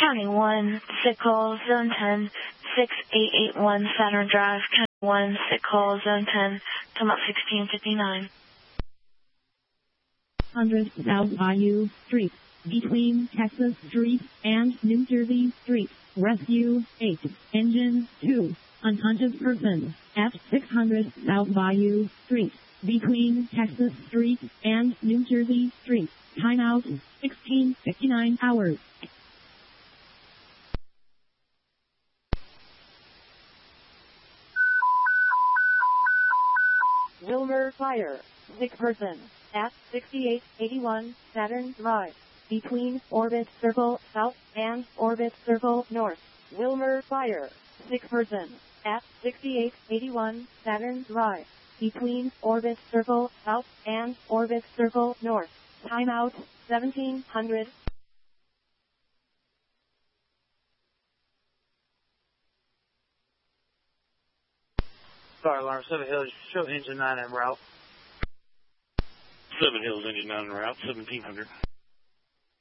County 1, Sickle, Zone 10, 6881 Saturn Drive, County 1, Sickle, Zone 10, come up 1659. 100 South Bayou Street, between Texas Street and New Jersey Street, rescue 8, engine 2, unconscious person, at 600 South Bayou Street, between Texas Street and New Jersey Street, timeout 16:59 hours. Wilmer Fire, sick person, at 6881 Saturn Drive, between Orbit Circle South and Orbit Circle North. Wilmer Fire, sick person, at 6881 Saturn Drive, between Orbit Circle South and Orbit Circle North. Timeout 1700. Fire alarm, 7 Hills, show engine 9 en route. 7 Hills, engine 9 en route, 1700.